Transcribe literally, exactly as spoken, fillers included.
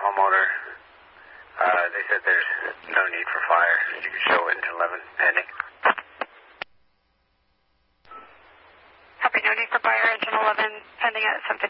homeowner. Uh, they said there's no need for fire. You can show engine eleven pending. Copy, no need for fire, engine eleven pending at seven fifty.